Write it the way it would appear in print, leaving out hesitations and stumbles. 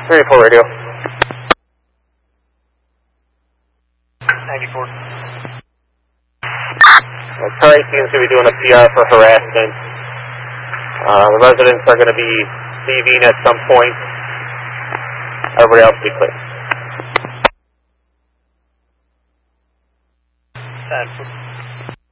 384 radio. 94. Current seems to be doing a PR for harassment. The residents are going to be leaving at some point. Everybody else be clear. 10.